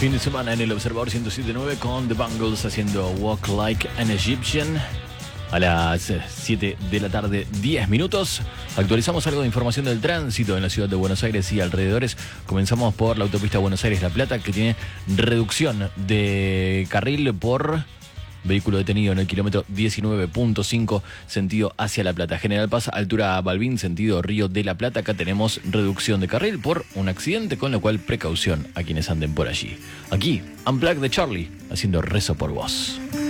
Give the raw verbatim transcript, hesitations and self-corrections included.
Fin de semana en el Observador ciento siete punto nueve con The Bangles haciendo Walk Like an Egyptian. A las siete de la tarde, diez minutos. Actualizamos algo de información del tránsito en la ciudad de Buenos Aires y alrededores. Comenzamos por la autopista Buenos Aires-La Plata, que tiene reducción de carril por vehículo detenido en el kilómetro diecinueve punto cinco, sentido hacia La Plata. General Paz, altura Balbín, sentido Río de la Plata. Acá tenemos reducción de carril por un accidente, con lo cual precaución a quienes anden por allí. Aquí, Unplugged de Charlie, haciendo Rezo por Vos.